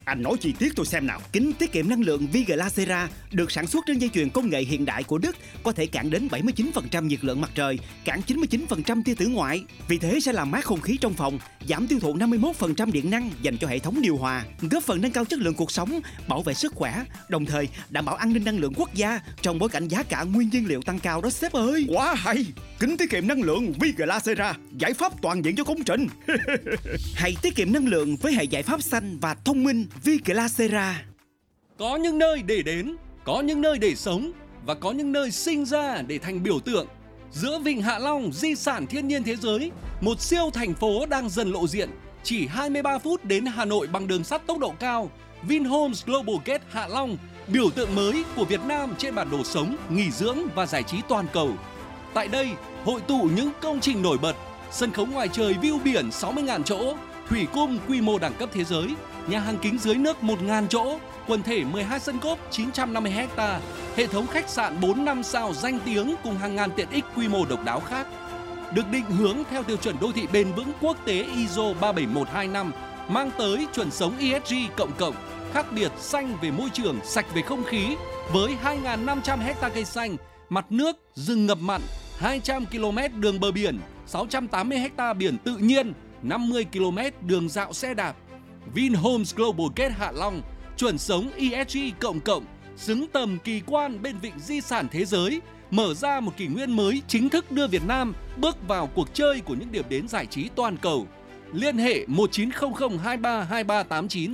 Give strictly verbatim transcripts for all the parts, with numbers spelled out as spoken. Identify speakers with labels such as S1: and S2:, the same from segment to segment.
S1: Anh nói chi tiết tôi xem nào. Kính tiết kiệm năng lượng Viglacera được sản xuất trên dây chuyền công nghệ hiện đại của Đức, có thể cản đến bảy mươi chín phần trăm nhiệt lượng mặt trời, cản chín mươi chín phần trăm tia tử ngoại. Vì thế sẽ làm mát không khí trong phòng, giảm tiêu thụ năm mươi mốt phần trăm điện năng dành cho hệ thống điều hòa, góp phần nâng cao chất lượng cuộc sống, bảo vệ sức khỏe, đồng thời đảm bảo an ninh năng lượng quốc gia trong bối cảnh giá cả nguyên nhiên liệu tăng cao đó sếp ơi. Quá hay! Kính tiết kiệm năng lượng Viglacera, giải pháp toàn diện cho công trình. Hãy tiết kiệm năng lượng với hệ giải pháp xanh và thông minh Viglacera.
S2: Có những nơi để đến, có những nơi để sống và có những nơi sinh ra để thành biểu tượng. Giữa Vịnh Hạ Long, di sản thiên nhiên thế giới, một siêu thành phố đang dần lộ diện. Chỉ hai mươi ba phút đến Hà Nội bằng đường sắt tốc độ cao. Vinhomes Global Gate Hạ Long, biểu tượng mới của Việt Nam trên bản đồ sống, nghỉ dưỡng và giải trí toàn cầu. Tại đây, hội tụ những công trình nổi bật, sân khấu ngoài trời view biển sáu mươi nghìn chỗ, thủy cung quy mô đẳng cấp thế giới, nhà hàng kính dưới nước một nghìn chỗ, quần thể mười hai sân golf chín trăm năm mươi héc ta, hệ thống khách sạn bốn năm sao danh tiếng cùng hàng ngàn tiện ích quy mô độc đáo khác. Được định hướng theo tiêu chuẩn đô thị bền vững quốc tế i ét o ba bảy một hai năm, mang tới chuẩn sống e ét giê cộng cộng, khác biệt xanh về môi trường, sạch về không khí, với hai nghìn năm trăm héc ta cây xanh, mặt nước, rừng ngập mặn, hai trăm ki lô mét đường bờ biển, sáu trăm tám mươi héc ta biển tự nhiên, năm mươi ki lô mét đường dạo xe đạp. Vinhomes Global Gate Hạ Long, chuẩn sống e ét giê cộng cộng, xứng tầm kỳ quan bên vịnh di sản thế giới, mở ra một kỷ nguyên mới chính thức đưa Việt Nam bước vào cuộc chơi của những điểm đến giải trí toàn cầu. Liên hệ một chín không không hai ba hai ba tám chín.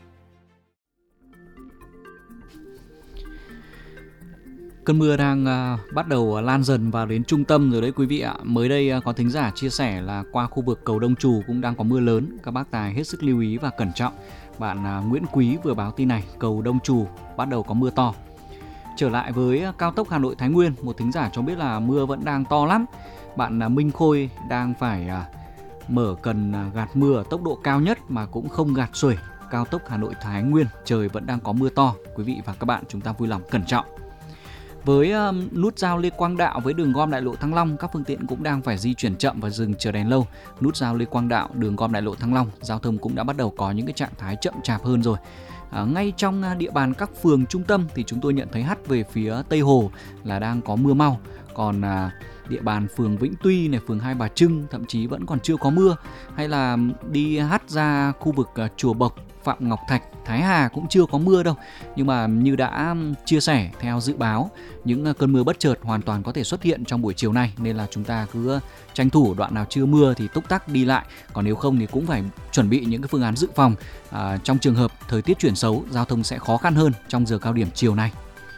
S3: Cơn mưa đang uh, bắt đầu lan dần vào đến trung tâm rồi đấy quý vị ạ. Mới đây uh, có thính giả chia sẻ là qua khu vực cầu Đông Trù cũng đang có mưa lớn. Các bác tài hết sức lưu ý và cẩn trọng. Bạn uh, Nguyễn Quý vừa báo tin này, cầu Đông Trù bắt đầu có mưa to. Trở lại với uh, cao tốc Hà Nội Thái Nguyên, một thính giả cho biết là mưa vẫn đang to lắm. Bạn uh, Minh Khôi đang phải uh, mở cần uh, gạt mưa ở tốc độ cao nhất mà cũng không gạt xuể. Cao tốc Hà Nội Thái Nguyên trời vẫn đang có mưa to. Quý vị và các bạn chúng ta vui lòng cẩn trọng. Với um, nút giao Lê Quang Đạo với đường gom Đại lộ Thăng Long, các phương tiện cũng đang phải di chuyển chậm và dừng chờ đèn lâu. Nút giao Lê Quang Đạo, đường gom Đại lộ Thăng Long, giao thông cũng đã bắt đầu có những cái trạng thái chậm chạp hơn rồi. À, ngay trong địa bàn các phường trung tâm thì chúng tôi nhận thấy hắt về phía Tây Hồ là đang có mưa mau. Còn à, địa bàn phường Vĩnh Tuy này, phường Hai Bà Trưng thậm chí vẫn còn chưa có mưa. Hay là đi hắt ra khu vực uh, Chùa Bộc, Phạm Ngọc Thạch, Thái Hà cũng chưa có mưa đâu. Nhưng mà như đã chia sẻ theo dự báo, những cơn mưa bất chợt hoàn toàn có thể xuất hiện trong buổi chiều nay. Nên là chúng ta cứ tranh thủ đoạn nào chưa mưa thì túc tắc đi lại. Còn nếu không thì cũng phải chuẩn bị những cái phương án dự phòng. à, Trong trường hợp thời tiết chuyển xấu, giao thông sẽ khó khăn hơn trong giờ cao điểm chiều nay.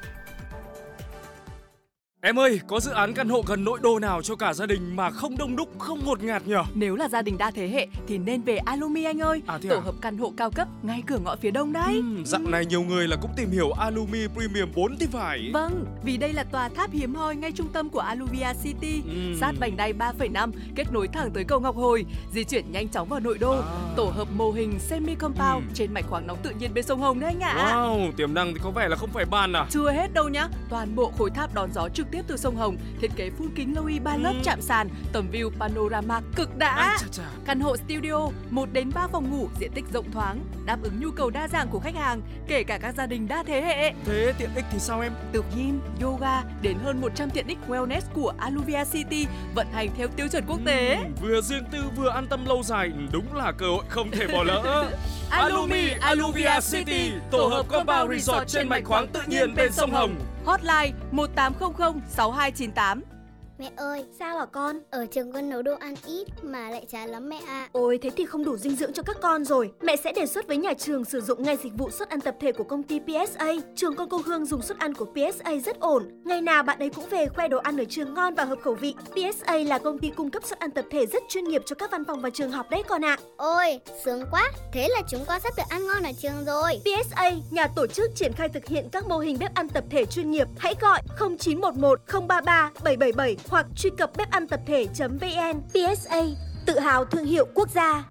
S4: Em ơi, có dự án căn hộ gần nội đô nào cho cả gia đình mà không đông đúc, không ngột ngạt nhỉ?
S5: Nếu là gia đình đa thế hệ thì nên về Alumi anh ơi.
S4: À,
S5: Tổ
S4: à?
S5: hợp căn hộ cao cấp ngay cửa ngõ phía đông đấy.
S4: Uhm, dạo này nhiều người là cũng tìm hiểu Alumi Premium bốn thì phải.
S5: Vâng, vì đây là tòa tháp hiếm hoi ngay trung tâm của Aluvia City, uhm. sát vành đai ba phẩy năm, kết nối thẳng tới cầu Ngọc Hồi, di chuyển nhanh chóng vào nội đô. À. Tổ hợp mô hình semi compound uhm. trên mạch khoáng nóng tự nhiên bên sông Hồng đấy anh ạ.
S4: Wow, tiềm năng thì có vẻ là không phải bàn à?
S5: Chưa hết đâu nhá. Toàn bộ khối tháp đón gió trực tiếp từ sông Hồng, thiết kế full kính lâu i ba lớp chạm sàn, tầm view panorama cực đã. À, chà, chà. Căn hộ studio một đến ba phòng ngủ, diện tích rộng thoáng, đáp ứng nhu cầu đa dạng của khách hàng, kể cả các gia đình đa thế hệ.
S4: Thế tiện ích thì sao em?
S5: Từ gym, yoga đến hơn một trăm tiện ích wellness của Aluvia City vận hành theo tiêu chuẩn quốc tế.
S4: Uhm, vừa riêng tư vừa an tâm lâu dài, đúng là cơ hội không thể bỏ lỡ.
S5: Alumi Aluvia City, tổ hợp compound resort trên mạch khoáng tự nhiên bên sông Hồng. Hotline một tám không không sáu hai chín tám.
S6: Mẹ ơi, sao hả con? Ở trường con nấu đồ ăn ít mà lại chán lắm mẹ ạ.
S7: Ôi, thế thì không đủ dinh dưỡng cho các con rồi. Mẹ sẽ đề xuất với nhà trường sử dụng ngay dịch vụ suất ăn tập thể của công ty pê ét a. Trường con cô Hương dùng suất ăn của pê ét a rất ổn. Ngày nào bạn ấy cũng về khoe đồ ăn ở trường ngon và hợp khẩu vị. pê ét a là công ty cung cấp suất ăn tập thể rất chuyên nghiệp cho các văn phòng và trường học đấy con ạ.
S6: Ôi, sướng quá. Thế là chúng con sắp được ăn ngon ở trường rồi.
S7: pê ét a, nhà tổ chức triển khai thực hiện các mô hình bếp ăn tập thể chuyên nghiệp. Hãy gọi không chín một một không ba ba bảy bảy bảy hoặc truy cập bếp ăn tập thể chấm vn. pê ét a, tự hào thương hiệu quốc gia.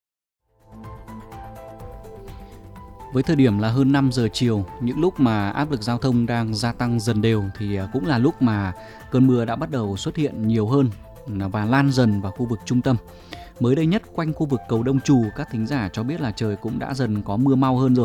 S3: Với thời điểm là hơn năm giờ chiều, những lúc mà áp lực giao thông đang gia tăng dần đều thì cũng là lúc mà cơn mưa đã bắt đầu xuất hiện nhiều hơn và lan dần vào khu vực trung tâm. Mới đây nhất quanh khu vực cầu Đông Trù, các thính giả cho biết là trời cũng đã dần có mưa mau hơn rồi.